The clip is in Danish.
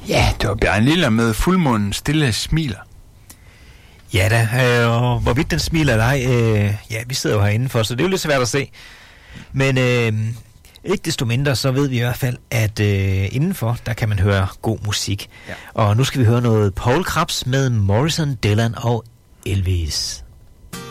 Ja, det var Bjarne Liller med Fuldmånen stille smiler. Ja da, og hvorvidt den smiler eller ej, ja, vi sidder jo herinde for, så det er jo lidt svært at se. Men ikke desto mindre, så ved vi i hvert fald, at indenfor, der kan man høre god musik. Ja. Og nu skal vi høre noget Paul Krebs med Morrison, Dylan og Elvis.